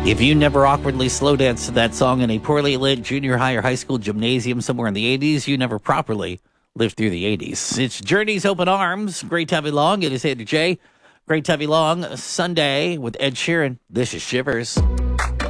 If you never awkwardly slow danced to that song in a poorly lit junior high or high school gymnasium somewhere in the 80s, you never properly lived through the 80s. It's Journey's Open Arms. Great to have you along. It is Ed J. Great to have you along. Sunday with Ed Sheeran. This is Shivers.